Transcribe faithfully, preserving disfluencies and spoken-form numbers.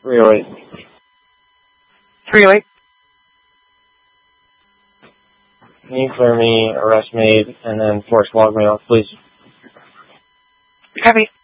three oh eight. three oh eight. Can you clear me, arrest made, and then force log me off, please? Copy.